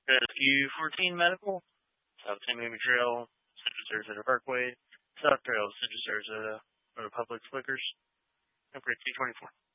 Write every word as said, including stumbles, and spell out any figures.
Rescue fourteen Medical, South San Mimi Trail, Central Sarasota Parkway, South Trail, Central Sarasota, Republic Flickers, Upgrade two twenty-four.